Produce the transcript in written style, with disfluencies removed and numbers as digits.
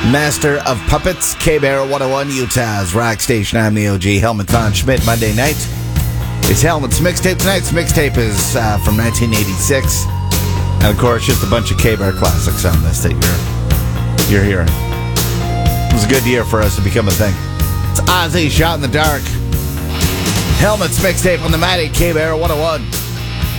Master of Puppets, K-Bear 101, Utah's rock station. I'm the OG, Helmet Von Schmidt. Monday night is Helmet's mixtape. Tonight's mixtape is from 1986. And of course, just a bunch of K-Bear classics on this that you're hearing. It was a good year for us to become a thing. It's Ozzy, Shot in the Dark. Helmet's mixtape on the Mighty K-Bear 101.